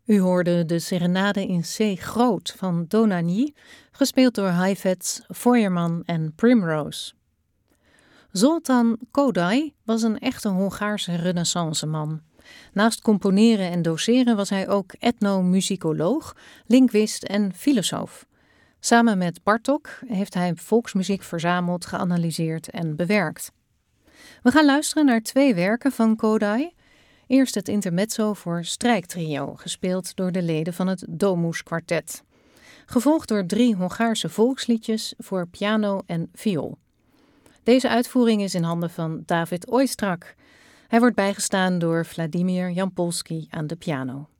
U hoorde de serenade in C groot van Dohnányi, gespeeld door Heifetz, Feuermann en Primrose. Zoltán Kodály was een echte Hongaarse renaissanceman. Naast componeren en doseren was hij ook etnomusicoloog, linguist en filosoof. Samen met Bartók heeft hij volksmuziek verzameld, geanalyseerd en bewerkt. We gaan luisteren naar 2 werken van Kodály. Eerst het intermezzo voor strijktrio, gespeeld door de leden van het Domus Kwartet. Gevolgd door 3 Hongaarse volksliedjes voor piano en viool. Deze uitvoering is in handen van David Oistrakh. Hij wordt bijgestaan door Vladimir Jampolsky aan de piano.